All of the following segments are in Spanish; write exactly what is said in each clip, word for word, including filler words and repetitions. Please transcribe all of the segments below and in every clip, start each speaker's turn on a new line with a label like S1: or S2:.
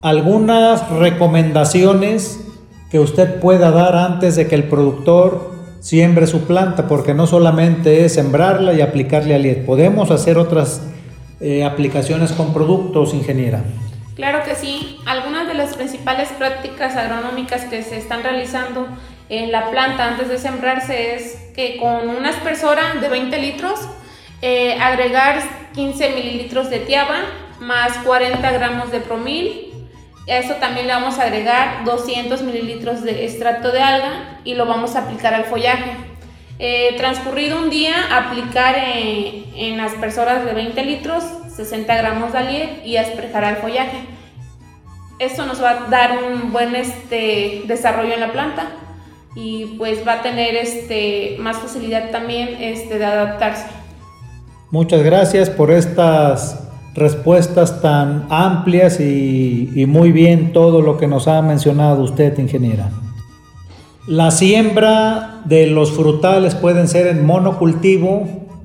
S1: Algunas recomendaciones que usted pueda dar antes de que el productor siembre su planta, porque no solamente es sembrarla y aplicarle aliet, podemos hacer otras eh, aplicaciones con productos, ingeniera.
S2: Claro que sí. Algunas de las principales prácticas agronómicas que se están realizando en la planta antes de sembrarse es que con una aspersora de veinte litros eh, agregar quince mililitros de tiaba más cuarenta gramos de promil. A eso también le vamos a agregar doscientos mililitros de extracto de alga y lo vamos a aplicar al follaje. Eh, transcurrido un día, aplicar en, en aspersoras de veinte litros, sesenta gramos de aliet y asperjar al follaje. Esto nos va a dar un buen este, desarrollo en la planta y pues va a tener este, más facilidad también este, de adaptarse.
S1: Muchas gracias por estas respuestas tan amplias y, y muy bien todo lo que nos ha mencionado usted, ingeniera. La siembra de los frutales pueden ser en monocultivo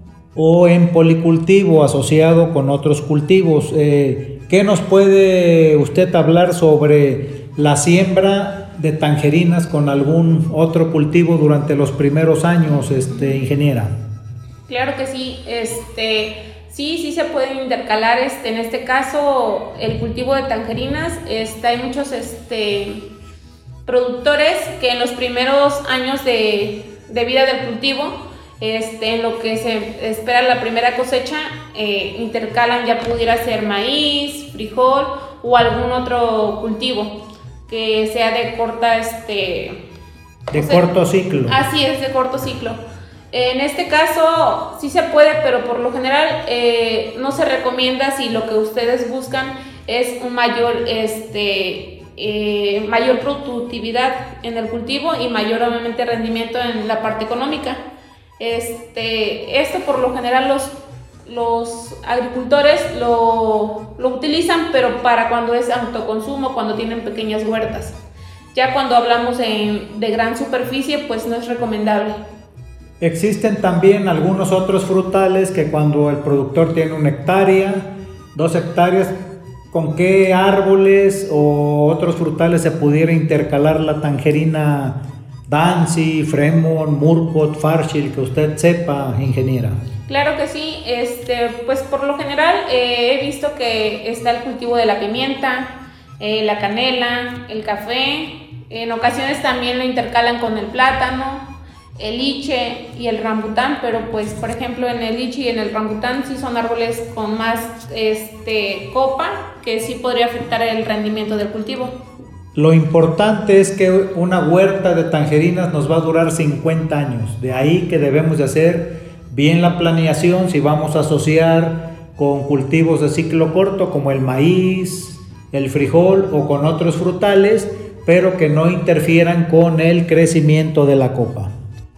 S1: o en policultivo asociado con otros cultivos. Eh, ¿Qué nos puede usted hablar sobre la siembra de tangerinas con algún otro cultivo durante los primeros años, este, ingeniera?
S2: Claro que sí, este... Sí, sí se pueden intercalar, este, en este caso el cultivo de tangerinas, este, hay muchos este, productores que en los primeros años de, de vida del cultivo, este, en lo que se espera la primera cosecha, eh, intercalan, ya pudiera ser maíz, frijol o algún otro cultivo que sea de corta, este,
S1: de
S2: o sea,
S1: corto ciclo.
S2: Así es, de corto ciclo. En este caso sí se puede, pero por lo general eh, no se recomienda si lo que ustedes buscan es un mayor, este, eh, mayor productividad en el cultivo y mayor obviamente rendimiento en la parte económica. Este, esto por lo general los, los agricultores lo, lo utilizan, pero para cuando es autoconsumo, cuando tienen pequeñas huertas. Ya cuando hablamos en, de gran superficie, pues no es recomendable.
S1: Existen también algunos otros frutales que cuando el productor tiene una hectárea, dos hectáreas, ¿con qué árboles o otros frutales se pudiera intercalar la tangerina Dancy, Fremont, Murcott, Fairchild, que usted sepa, ingeniera?
S2: Claro que sí, este, pues por lo general eh, he visto que está el cultivo de la pimienta, eh, la canela, el café, en ocasiones también lo intercalan con el plátano, el liche y el rambután, pero pues por ejemplo en el liche y en el rambután sí son árboles con más este, copa, que sí podría afectar el rendimiento del cultivo.
S1: Lo importante es que una huerta de tangerinas nos va a durar cincuenta años, de ahí que debemos de hacer bien la planeación si vamos a asociar con cultivos de ciclo corto como el maíz, el frijol o con otros frutales, pero que no interfieran con el crecimiento de la copa.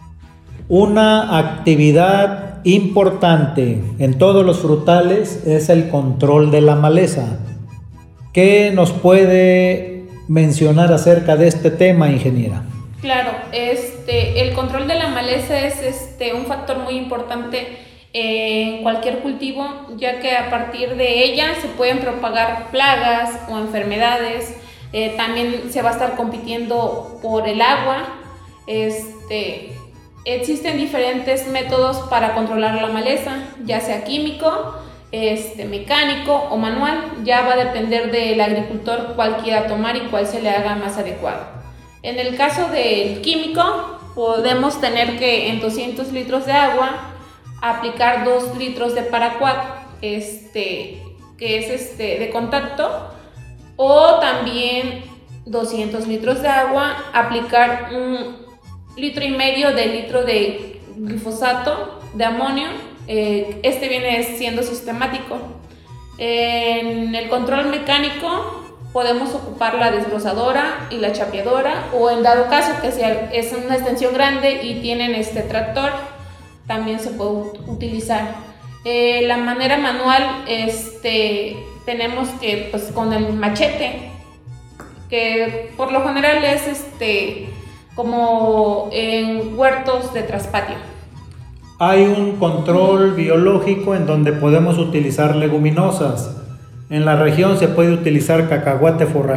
S1: Una actividad importante en todos los frutales es el control de la maleza. ¿Qué nos puede mencionar acerca de este tema, ingeniera?
S2: Claro, este, el control de la maleza es este, un factor muy importante en cualquier cultivo, ya que a partir de ella se pueden propagar plagas o enfermedades. Eh, también se va a estar compitiendo por el agua. Este, Existen diferentes métodos para controlar la maleza, ya sea químico, este, mecánico o manual. Ya va a depender del agricultor cuál quiera tomar y cuál se le haga más adecuado. En el caso del químico, podemos tener que en doscientos litros de agua aplicar dos litros de paraquat, este, que es este, de contacto, o también doscientos litros de agua aplicar un litro y medio de litro de glifosato de amonio. Eh, este viene siendo sistemático. En el control mecánico podemos ocupar la desbrozadora y la chapeadora, o en dado caso que sea, es una extensión grande y tienen este tractor, también se puede utilizar. Eh, la manera manual, este, tenemos que pues con el machete, que por lo general es este como en huertos de traspatio.
S1: Hay un control biológico en donde podemos utilizar leguminosas. En la región se puede utilizar cacahuate forrajero.